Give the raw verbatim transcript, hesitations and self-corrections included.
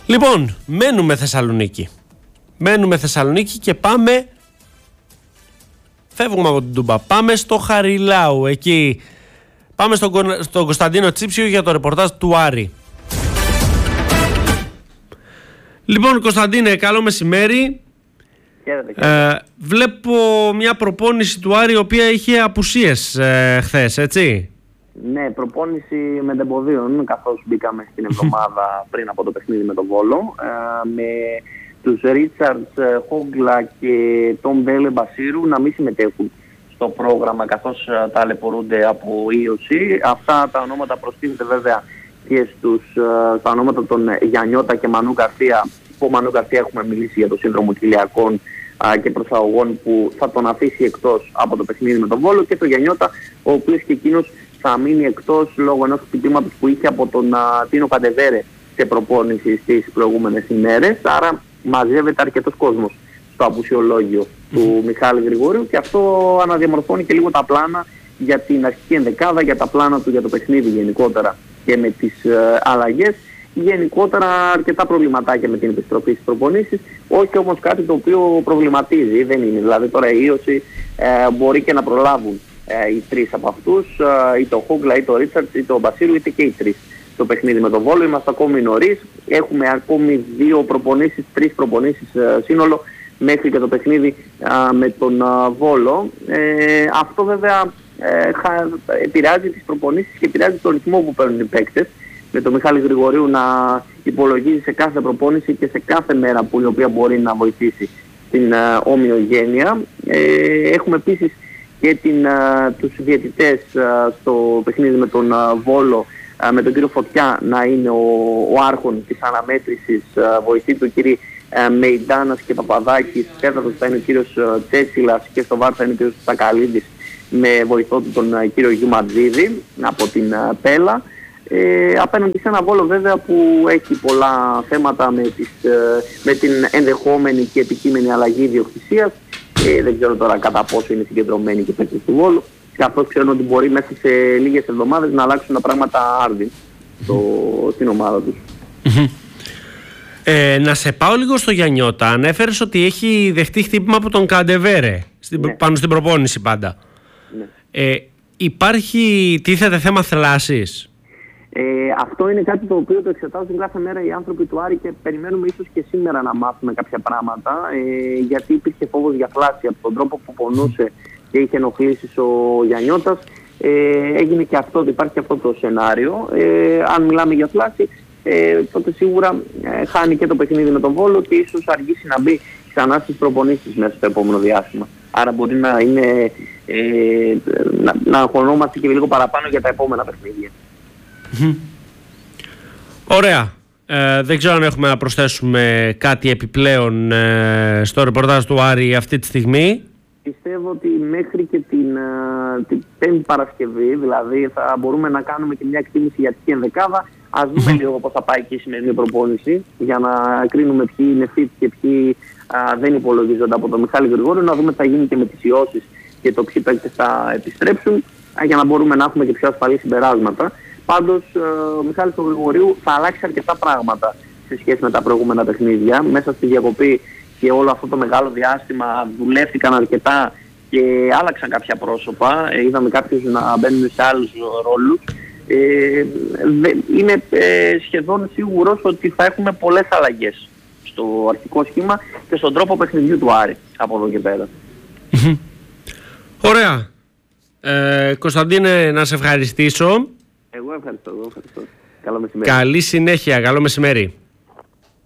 Λοιπόν, μένουμε Θεσσαλονίκη. Μένουμε Θεσσαλονίκη και πάμε... Φεύγουμε από την Τούμπα. Πάμε στο Χαριλάου. Εκεί πάμε στον, στον Κωνσταντίνο Τσίψιο για το ρεπορτάζ του Άρη. Λοιπόν, Κωνσταντίνε, καλό μεσημέρι. Χαίρετε, χαίρετε. Ε, βλέπω μια προπόνηση του Άρη η οποία είχε απουσίες ε, χθες, έτσι. Ναι, προπόνηση με τεμποδίων, καθώς μπήκαμε στην εβδομάδα πριν από το παιχνίδι με τον Βόλο. Ε, με τους Ρίτσαρτς, Χόγκλα και τον Μπέλε Μπασίρου να μην συμμετέχουν στο πρόγραμμα, καθώς ταλαιπωρούνται από ίωση. Αυτά τα ονόματα προστίθεται βέβαια και στους, στα ονόματα των Γιαννιώτα και Μανού Γκαρσία. Από Μανού Γκαρσία έχουμε μιλήσει για το σύνδρομο κοιλιακών και προσαγωγών που θα τον αφήσει εκτός από το παιχνίδι με τον Βόλο, και το Γιαννιώτα, ο οποίος και εκείνος θα μείνει εκτός λόγω ενός χτυπήματος που είχε από τον Τίνο Καντεβέρε σε προπόνηση στις προηγούμενες ημέρες. Άρα μαζεύεται αρκετός κόσμος στο απουσιολόγιο του Μιχάλη Γρηγόριου, και αυτό αναδιαμορφώνει και λίγο τα πλάνα για την αρχική ενδεκάδα, για τα πλάνα του για το παιχνίδι γενικότερα και με τις ε, αλλαγές. Γενικότερα αρκετά προβληματάκια με την επιστροφή στις προπονήσεις, όχι όμως κάτι το οποίο προβληματίζει, δεν είναι. Δηλαδή τώρα η ίωση ε, μπορεί και να προλάβουν ε, οι τρεις από αυτούς, ε, είτε ο Χόγκλα, είτε ο Ρίτσαρτς, είτε ο Μπασίρου, είτε και οι τρεις το παιχνίδι με τον Βόλο. Είμαστε ακόμη νωρίς, έχουμε ακόμη δύο προπονήσεις, τρεις προπονήσεις ε, σύνολο μέχρι και το παιχνίδι ε, με τον ε, Βόλο. Ε, αυτό βέβαια ε, χα, επηρεάζει τις προπονήσεις και επηρεάζει τον ρυθμό που παίρνουν οι παίκτες, με τον Μιχάλη Γρηγορίου να υπολογίζει σε κάθε προπόνηση και σε κάθε μέρα που η οποία μπορεί να βοηθήσει την uh, ομοιογένεια. Ε, έχουμε επίσης και την, uh, τους διαιτητές uh, στο παιχνίδι με τον uh, Βόλο, uh, με τον κύριο Φωτιά να είναι ο, ο άρχον της αναμέτρησης, uh, βοηθή του κύριοι uh, Μεϊντάνας και Παπαδάκης, τέταρτος θα είναι ο κύριος uh, Τσέτσιλας και στο βάρ θα είναι ο κύριος Τακαλίδης με βοηθό του τον uh, κύριο Γιουματζίδη από την uh, Πέλα. Ε, απέναντι σε ένα Βόλο βέβαια που έχει πολλά θέματα με, τις, με την ενδεχόμενη και επικείμενη αλλαγή ιδιοκτησίας. Ε, δεν ξέρω τώρα κατά πόσο είναι συγκεντρωμένοι και παίκτες του Βόλου, καθώς ξέρουν ότι μπορεί μέσα σε λίγες εβδομάδες να αλλάξουν τα πράγματα άρδιν mm-hmm. στην ομάδα τους. Mm-hmm. Ε, να σε πάω λίγο στο Γιαννιώτα. Ανέφερες ότι έχει δεχτεί χτύπημα από τον Καντεβέρε στην, ναι. πάνω στην προπόνηση πάντα. Ναι. Ε, υπάρχει, τίθεται θέμα θλάσσης? Ε, αυτό είναι κάτι το οποίο το εξετάζουν κάθε μέρα οι άνθρωποι του Άρη και περιμένουμε ίσως και σήμερα να μάθουμε κάποια πράγματα, ε, γιατί υπήρχε φόβος για θλάση από τον τρόπο που πονούσε και είχε ενοχλήσεις ο Γιαννιώτας. Ε, έγινε και αυτό, υπάρχει και αυτό το σενάριο. Ε, αν μιλάμε για θλάση, ε, τότε σίγουρα ε, χάνει και το παιχνίδι με τον Βόλο και ίσως αργήσει να μπει ξανά στις προπονήσεις μέσα στο επόμενο διάστημα. Άρα μπορεί να, είναι, ε, να, να αγχωνόμαστε και λίγο παραπάνω για τα επόμενα παιχνίδια. Mm-hmm. Ωραία. Ε, δεν ξέρω αν έχουμε να προσθέσουμε κάτι επιπλέον ε, στο ρεπορτάζ του Άρη αυτή τη στιγμή. Πιστεύω ότι μέχρι και την, uh, την πέμπτη Παρασκευή, δηλαδή θα μπορούμε να κάνουμε και μια εκτίμηση για την ενδεκάδα. Ας δούμε λίγο πώς θα πάει και η σημερινή προπόνηση, για να κρίνουμε ποιοι είναι fit και ποιοι uh, δεν υπολογίζονται από τον Μιχάλη Γρηγόριο, να δούμε τι θα γίνει και με τις ιώσεις και το ποιοι παίκτες θα επιστρέψουν, uh, για να μπορούμε να έχουμε και πιο ασφαλή συμπεράσματα. Πάντως, ο Μιχάλης του Γρηγορίου θα αλλάξει αρκετά πράγματα σε σχέση με τα προηγούμενα παιχνίδια. Μέσα στη διακοπή και όλο αυτό το μεγάλο διάστημα δουλεύτηκαν αρκετά και άλλαξαν κάποια πρόσωπα. Ε, είδαμε κάποιους να μπαίνουν σε άλλους ρόλους. Ε, είμαι ε, σχεδόν σίγουρος ότι θα έχουμε πολλές αλλαγές στο αρχικό σχήμα και στον τρόπο παιχνιδιού του Άρη από εδώ και πέρα. Ωραία. Ε, Κωνσταντίνε, να σε ευχαριστήσω. Εγώ ευχαριστώ, εγώ ευχαριστώ. Καλό μεσημέρι. Καλή συνέχεια, καλό μεσημέρι.